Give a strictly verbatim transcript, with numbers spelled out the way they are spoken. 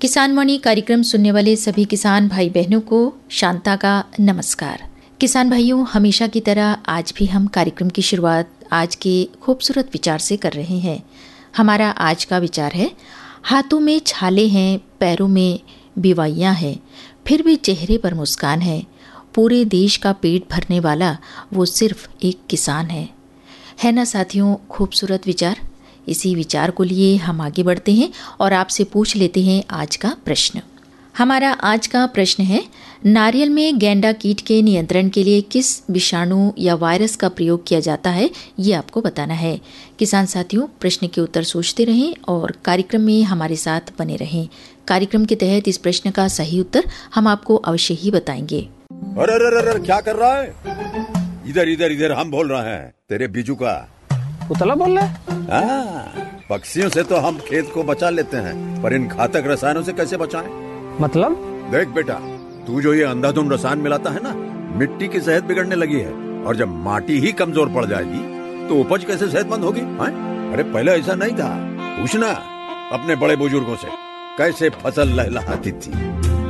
किसान वाणी कार्यक्रम सुनने वाले सभी किसान भाई बहनों को शांता का नमस्कार। किसान भाइयों, हमेशा की तरह आज भी हम कार्यक्रम की शुरुआत आज के खूबसूरत विचार से कर रहे हैं। हमारा आज का विचार है, हाथों में छाले हैं, पैरों में बीवाइयाँ हैं, फिर भी चेहरे पर मुस्कान है। पूरे देश का पेट भरने वाला वो सिर्फ एक किसान है। है ना साथियों, खूबसूरत विचार। इसी विचार को लिए हम आगे बढ़ते हैं और आपसे पूछ लेते हैं आज का प्रश्न। हमारा आज का प्रश्न है, नारियल में गेंडा कीट के नियंत्रण के लिए किस विषाणु या वायरस का प्रयोग किया जाता है, ये आपको बताना है। किसान साथियों, प्रश्न के उत्तर सोचते रहें और कार्यक्रम में हमारे साथ बने रहें। कार्यक्रम के तहत इस प्रश्न का सही उत्तर हम आपको अवश्य ही बताएंगे। अरे अरे अरे क्या कर रहा है? इधर इधर इधर हम बोल रहे हैं तेरे बीजू का। पुतला बोल रहा है? हाँ, पक्षियों से तो हम खेत को बचा लेते हैं, पर इन घातक रसायनों से कैसे बचाएं? मतलब? देख बेटा, तू जो ये अंधाधुंध रसायन मिलाता है ना, मिट्टी की सेहत बिगड़ने लगी है। और जब माटी ही कमजोर पड़ जाएगी तो उपज कैसे सेहतमंद होगी? अरे पहले ऐसा नहीं था। पूछना अपने बड़े बुजुर्गों से, कैसे फसल लहलहाती थी।